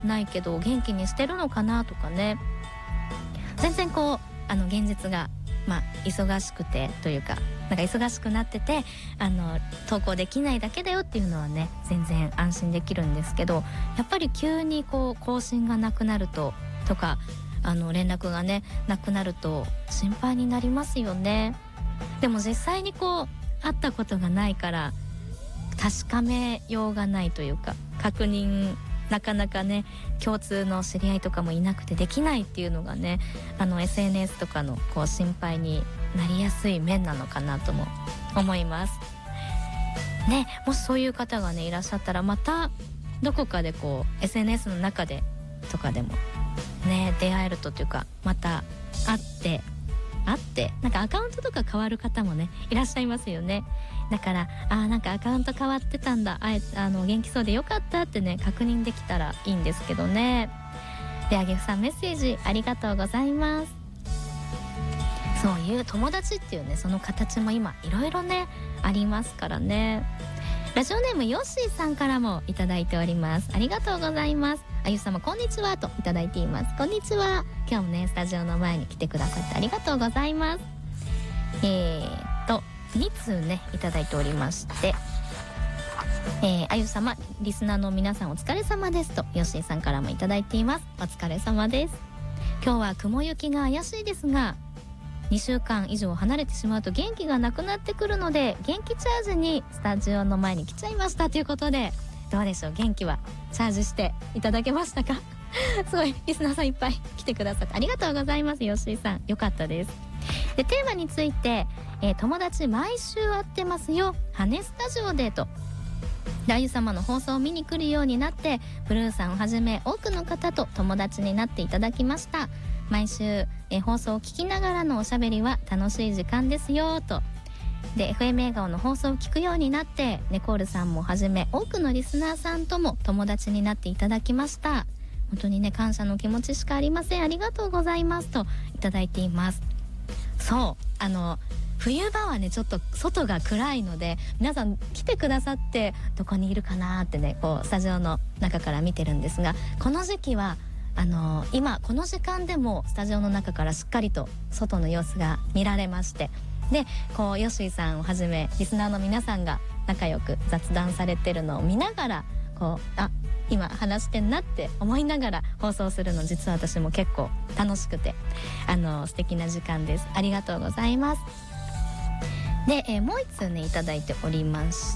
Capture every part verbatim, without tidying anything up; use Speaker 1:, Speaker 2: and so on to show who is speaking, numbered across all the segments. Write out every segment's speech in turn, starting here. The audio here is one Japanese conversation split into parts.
Speaker 1: ないけど元気にしてるのかなとかね、全然こうあの現実がまあ忙しくてというかなんか忙しくなっててあの投稿できないだけだよっていうのはね全然安心できるんですけど、やっぱり急にこう更新がなくなるととかあの連絡がねなくなると心配になりますよね。でも実際にこう会ったことがないから確かめようがないというか、確認なかなかね共通の知り合いとかもいなくてできないっていうのがねあの エスエヌエス とかのこう心配になりやすい面なのかなとも思いますね。もしそういう方がねいらっしゃったら、またどこかでこう エスエヌエス の中でとかでもね出会えるとというか、また会って会ってなんかアカウントとか変わる方もねいらっしゃいますよね。だからあーなんかアカウント変わってたんだ、あえあの元気そうでよかったってね確認できたらいいんですけどね。であげふさんメッセージありがとうございます。そういう友達っていうねその形も今いろいろねありますからね。ラジオネームヨッシーさんからもいただいております。ありがとうございます。あゆ様こんにちはといただいています。こんにちは。今日もねスタジオの前に来てくださってありがとうございます。えーっとに通ねいただいておりまして、えー、あゆ様リスナーの皆さんお疲れ様ですとヨッシーさんからもいただいています。お疲れ様です。今日は雲行きが怪しいですがにしゅうかん以上離れてしまうと元気がなくなってくるので元気チャージにスタジオの前に来ちゃいましたということで、どうでしょう、元気はチャージしていただけましたかすごいリスナーさんいっぱい来てくださってありがとうございます。よっしーさんよかったです。でテーマについて、えー、友達毎週会ってますよ羽根スタジオでと、であゆ様の放送を見に来るようになってブルーさんをはじめ多くの方と友達になっていただきました。毎週、えー、放送を聞きながらのおしゃべりは楽しい時間ですよと。で エフエム 笑顔の放送を聞くようになってネコールさんもはじめ多くのリスナーさんとも友達になっていただきました。本当にね感謝の気持ちしかありません。ありがとうございますといただいています。そうあの冬場はねちょっと外が暗いので皆さん来てくださってどこにいるかなってねこうスタジオの中から見てるんですが、この時期はあの今この時間でもスタジオの中からしっかりと外の様子が見られまして、でこうヨッシーさんをはじめリスナーの皆さんが仲良く雑談されてるのを見ながらこうあ今話してんなって思いながら放送するの実は私も結構楽しくてあの素敵な時間です。ありがとうございます。で、えー、もう一通ねいただいておりまして、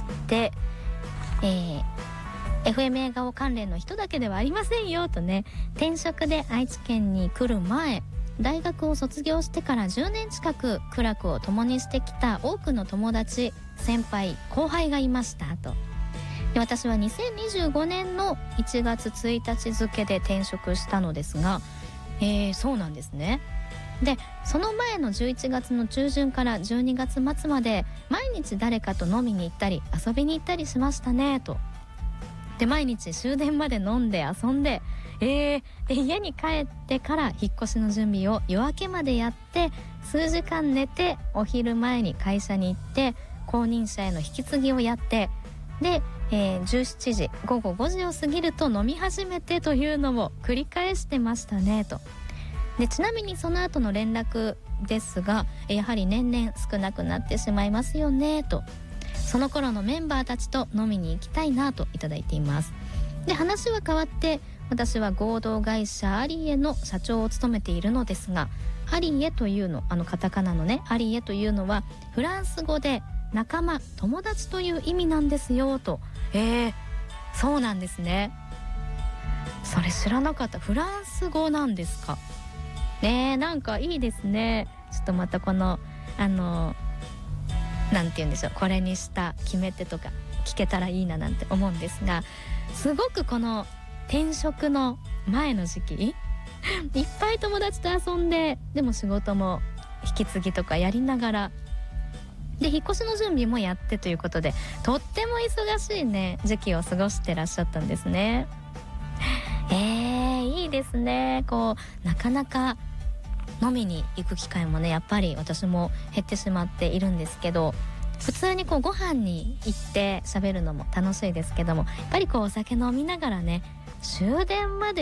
Speaker 1: えーエフエム 映画関連の人だけではありませんよとね、転職で愛知県に来る前大学を卒業してからじゅうねん近く苦楽を共にしてきた多くの友達先輩後輩がいましたと。で私はにせんにじゅうごねんのいちがつついたち付で転職したのですが、えー、そうなんですね。でその前のじゅういちがつの中旬からじゅうにがつ末まで毎日誰かと飲みに行ったり遊びに行ったりしましたねと。で毎日終電まで飲んで遊んで、えー、で家に帰ってから引っ越しの準備を夜明けまでやって数時間寝てお昼前に会社に行って後任者への引き継ぎをやってで、えー、じゅうしちじごごごじを過ぎると飲み始めてというのを繰り返してましたねと。でちなみにその後の連絡ですがやはり年々少なくなってしまいますよねと。その頃のメンバーたちと飲みに行きたいなといただいています。で話は変わって私は合同会社アリエの社長を務めているのですが、アリエというのあのカタカナのねアリエというのはフランス語で仲間友達という意味なんですよと。えー、そうなんですね。それ知らなかった。フランス語なんですかね。えなんかいいですね。ちょっとまたこのあのなんて言うんでしょう、これにした決め手とか聞けたらいいななんて思うんですが、すごくこの転職の前の時期いっぱい友達と遊んででも仕事も引き継ぎとかやりながらで引っ越しの準備もやってということでとっても忙しいね時期を過ごしてらっしゃったんですね。えー、いいですね。こうなかなか飲みに行く機会もねやっぱり私も減ってしまっているんですけど、普通にこうご飯に行って喋るのも楽しいですけども、やっぱりこうお酒飲みながらね終電まで